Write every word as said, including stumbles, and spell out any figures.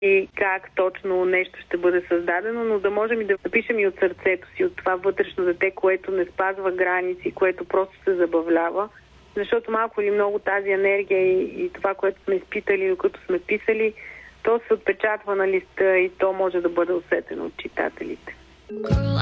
и как точно нещо ще бъде създадено, но да можем и да напишем и от сърцето си, от това вътрешно дете, което не спазва граници, което просто се забавлява. Защото малко или много тази енергия и, и това, което сме изпитали, докато сме писали, то се отпечатва на листа и то може да бъде усетено от читателите.